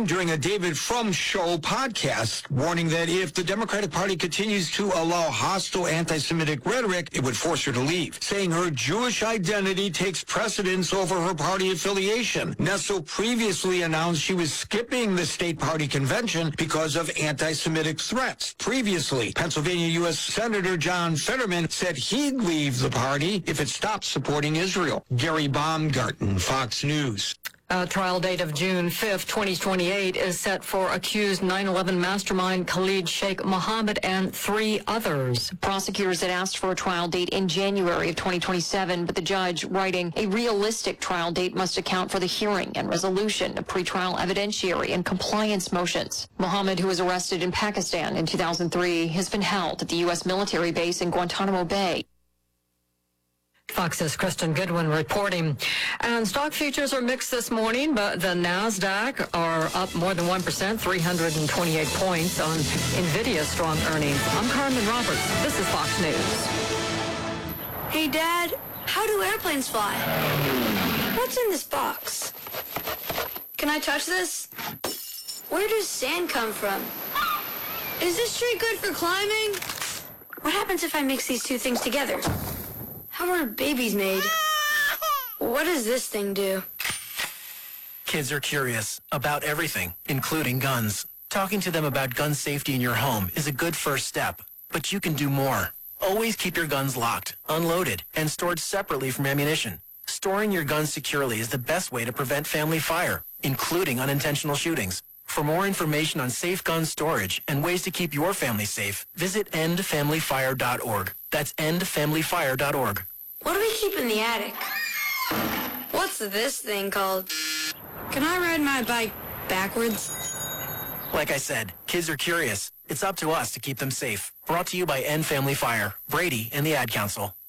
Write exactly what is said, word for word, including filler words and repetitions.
during a David Frum Show podcast, warning that if the Democratic Party continues to allow hostile anti-Semitic rhetoric, it would force her to leave, saying her Jewish identity takes precedence over her party affiliation. Nessel previously announced she was skipping the state party convention because of anti-Semitic threats. Previously, Pennsylvania U S Senator John Fetterman said he'd leave the party if it stopped supporting Israel. Gary Baumgarten, Fox News. A trial date of June fifth, twenty twenty-eight is set for accused nine eleven mastermind Khalid Sheikh Mohammed and three others. Prosecutors had asked for a trial date in January of twenty twenty-seven, but the judge writing a realistic trial date must account for the hearing and resolution of pretrial evidentiary and compliance motions. Mohammed, who was arrested in Pakistan in two thousand three, has been held at the U S military base in Guantanamo Bay. Fox's Kristen Goodwin reporting. And stock futures are mixed this morning, but the NASDAQ are up more than one percent, three hundred twenty-eight points on NVIDIA's strong earnings. I'm Carmen Roberts. This is Fox News. Hey, Dad, how do airplanes fly? What's in this box? Can I touch this? Where does sand come from? Is this tree good for climbing? What happens if I mix these two things together? How are babies made? What does this thing do? Kids are curious about everything, including guns. Talking to them about gun safety in your home is a good first step, but you can do more. Always keep your guns locked, unloaded, and stored separately from ammunition. Storing your guns securely is the best way to prevent family fire, including unintentional shootings. For more information on safe gun storage and ways to keep your family safe, visit end family fire dot org. That's end family fire dot org. What do we keep in the attic? What's this thing called? Can I ride my bike backwards? Like I said, kids are curious. It's up to us to keep them safe. Brought to you by End Family Fire, Brady, and the Ad Council.